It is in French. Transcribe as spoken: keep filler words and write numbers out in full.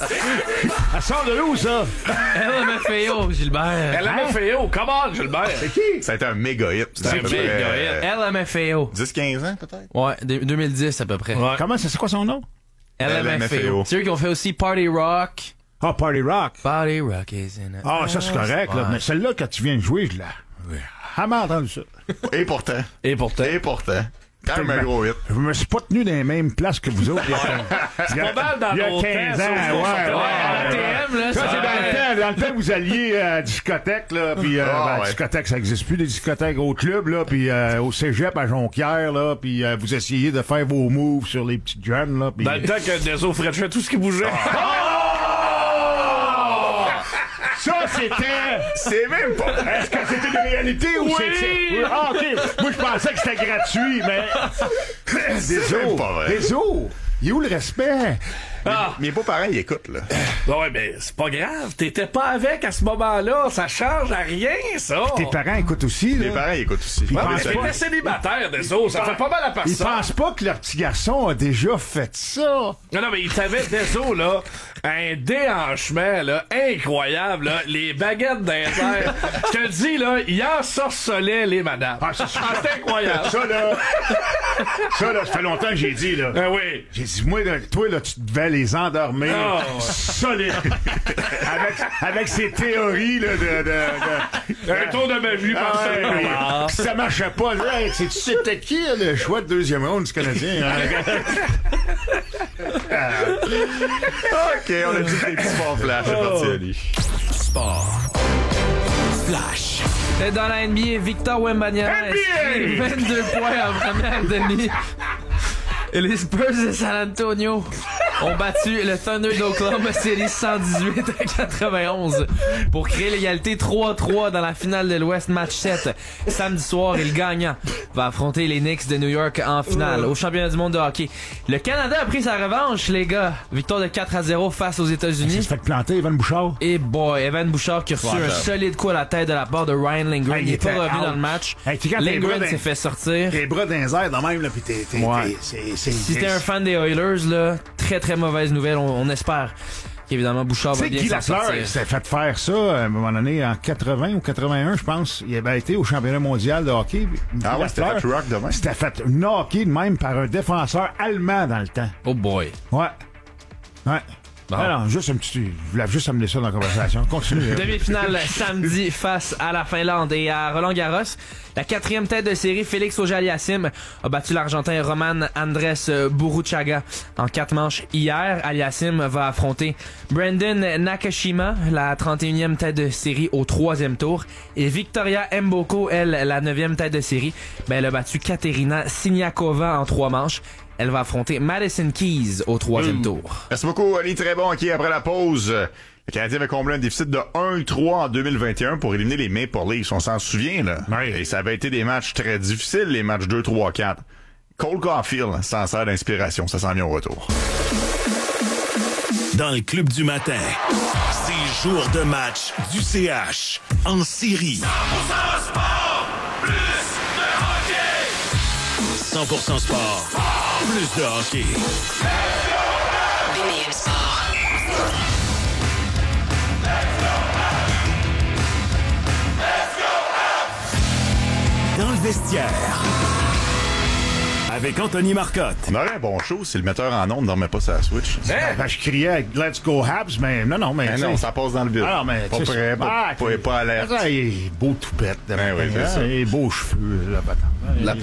Elle sort de où, ça? L M F A O, Gilbert. L M F A O, comment, Gilbert? C'est qui? Ça a été un méga hit. C'est un méga hit. L M F A O. dix quinze ans, peut-être? Ouais, deux mille dix à peu près. Ouais. Comment, c'est c'est quoi son nom? L M F A O. L M F A O. C'est eux qui ont fait aussi Party Rock. Ah, Party Rock. Party Rock is in a... Ah, ça, c'est correct, là. Ouais. Mais celle-là, quand tu viens de jouer, je l'ai. Jamais entendu ça. Et pourtant. Et pourtant. Et pourtant. Quand même un gros hit. Je me suis pas tenu dans les mêmes places que vous autres. C'est pas mal dans Il y a nos quinze temps, ans, ça, ouais, ça, ouais. À T M, là, Ça, ça c'est dans le temps. Dans le temps, vous alliez à la discothèque, là, puis euh, Ah, ben, ouais. discothèque, ça existe plus, des discothèques au club, là, puis euh, au cégep à Jonquière, là, puis euh, vous essayez de faire vos moves sur les petites jeunes, là, puis... Dans le temps que Deso fretchait tout ce qui bougeait. Ça, c'était... C'est même pas vrai. Est-ce que c'était une réalité ou Oui! c'était... Oui. Ah, OK. Moi, je pensais que c'était gratuit, mais... C'est même pas vrai. Désolé. Il est où le respect? Ah. Mes beaux-parents, ils écoutent, là. Ouais, mais c'est pas grave. T'étais pas avec à ce moment-là. Ça change à rien, ça. Tes parents écoutent aussi, là? Mes parents, ils écoutent aussi. Puis Ouais, ils mais pensent t'étais pas- célibataire, Deso. Ça fait pas mal à Ils personne. pensent pas que leur petit garçon a déjà fait ça. Non, non, mais il t'avait Deso, là, un déhanchement, là, incroyable, là, les baguettes dans les airs. Je te le dis, là, il ensorcelait les madames. Ah, ça, c'est- Ah, c'est incroyable. Ça, là... ça, là, ça fait longtemps que j'ai dit, là. Ah oui. J'ai dit, moi, là, toi, là, tu devais les endormir Oh. solide. avec, avec ces théories, là, de... de, de Un tour de magie, Ah, par ouais, ça. oui. Si ça marchait pas, là, hey, c'est- tu sais peut-être qui, là, le choix de deuxième ronde du Canadien? Hein? OK, on a dit des petits sports flash. C'est parti, Ali. Sport. Flash. Et dans la N B A, Victor Wembanyama N B A! a inscrit vingt-deux points en première demi. Et les Spurs de San Antonio ont battu le Thunder d'Oklahoma City cent dix-huit à quatre-vingt-onze pour créer l'égalité trois à trois dans la finale de l'Ouest, match sept. Samedi soir, et le gagnant va affronter les Knicks de New York en finale au championnat du monde de hockey. Le Canada a pris sa revanche, les gars. Victoire de quatre à zéro face aux Il États-Unis. s'est fait planter, Evan Bouchard. Et boy, Evan Bouchard qui a reçu Ouais, un ça. solide coup à la tête de la part de Ryan Lindgren. Hey, il il est pas était revenu out. dans le match. Hey, tu sais, quand t'es Lindgren bras s'est dans- fait sortir. Tes bras dans les airs, de même, là, pis t'es... t'es, Ouais. t'es- c'est, c'est, Si t'es c'est- un fan des Oilers, là, très très mauvaise nouvelle. On, on espère qu'évidemment Bouchard Tu va sais, bien Guy s'en Lafleur sortir. s'est fait faire ça à un moment donné en quatre-vingts ou quatre-vingt-un, je pense. Il avait été au championnat mondial de hockey. Guy Ah ouais, c'était Lafleur, fait rock de même. C'était fait knocker de même par un défenseur allemand dans le temps. Oh boy. Ouais. Ouais. Bon. Alors, juste un petit... Je voulais juste amener ça dans la conversation. Continue. hein. Demi-finale samedi face à la Finlande et à Roland-Garros. La quatrième tête de série, Félix Auger-Aliassime, a battu l'Argentin Roman Andrés Burruchaga en quatre manches hier. Aliassime va affronter Brandon Nakashima, la trente et unième tête de série au troisième tour. Et Victoria Mboko, elle, la neuvième tête de série, ben, elle a battu Katerina Siniakova en trois manches. Elle va affronter Madison Keys au troisième tour. Merci beaucoup, Ali. Très bon hockey après la pause. Le Canadien avait comblé un déficit de un trois en deux mille vingt et un pour éliminer les Maple Leafs. On s'en souvient, là. Oui. Et ça avait été des matchs très difficiles, les matchs deux, trois, quatre. Cole Caulfield s'en sert d'inspiration. Ça s'en vient au retour. Dans le club du matin. Six jours de match du C H en série. cent pour cent sport. Plus de hockey. B M Sport. Dans le vestiaire. Avec Anthony Marcotte. On aurait un bon show si le metteur en ondes ne dormait pas sa Switch. Ben, je criais « Let's go Habs », mais non, non, mais... Mais tu non, sais- ça passe dans le vide. Ah non, mais... pas tu sais, prêt, pas, ah, pas, pas alerte. Ah, il est beau toupette. de Ben matin, oui, c'est hein, ça. Il est beau cheveux, là, patente. La